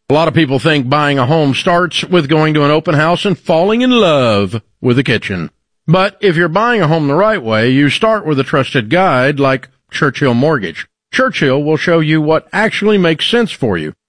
A lot of people think buying a home starts with going to an open house and falling in love with the kitchen. But if you're buying a home the right way, you start with a trusted guide like Churchill Mortgage. Churchill will show you what actually makes sense for you.